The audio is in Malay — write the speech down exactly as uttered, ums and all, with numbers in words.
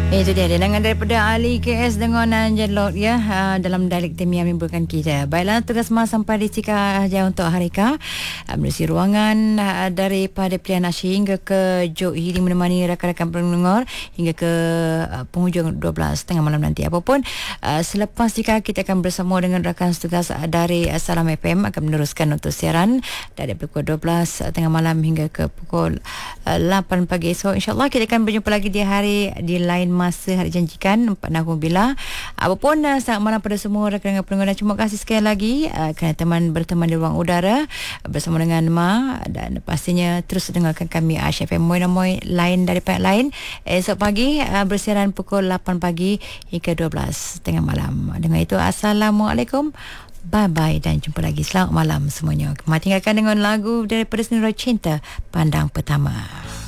Itu dia dengangan daripada Ali K S dengan Angelot ya, uh, dalam dialek Temi yang menimbulkan kita. Baiklah, tugas mas sampai di Cika Jaya untuk hari ka. Uh, Menerusi ruangan uh, daripada pilihan Asyik hingga ke Jok Hiri menemani rakan-rakan pendengar hingga ke uh, penghujung dua belas tengah malam nanti. Apapun, uh, selepas Cika kita akan bersama dengan rakan setugas uh, dari uh, Salam F M akan meneruskan untuk siaran dari pukul dua belas uh, tengah malam hingga ke pukul uh, lapan pagi esok. InsyaAllah kita akan berjumpa lagi di hari di lain masa hari janjikan empat Nahum bila. Apapun, uh, selamat malam pada semua rakan-rakan pendengar dan terima kasih sekali lagi uh, kerana teman berteman di ruang udara uh, bersama dengan Ma, dan pastinya terus dengarkan kami Aisyah F M Moy lain dari pihak lain esok pagi uh, bersiaran pukul lapan pagi hingga dua belas tengah malam. Dengan itu, Assalamualaikum, bye bye dan jumpa lagi. Selamat malam semuanya. Kemari tinggalkan dengan lagu daripada Seni Cinta Pandang Pertama.